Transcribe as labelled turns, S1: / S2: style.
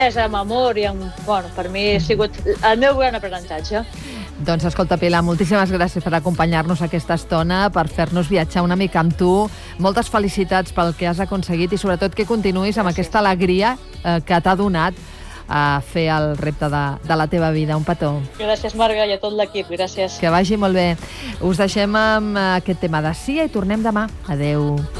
S1: amb amor i per mi ha sigut el meu gran aprenentatge.
S2: Doncs escolta, Pilar, moltíssimes gràcies per acompanyar-nos aquesta estona, per fer-nos viatjar una mica amb tu. Moltes felicitats pel que has aconseguit i sobretot que continuïs amb aquesta alegria que t'ha donat a fer el repte de la teva vida. Un petó.
S1: Gràcies, Marga, i a tot l'equip. Gràcies.
S2: Que vagi molt bé. Us deixem amb aquest tema de Sia i tornem demà. Adeu.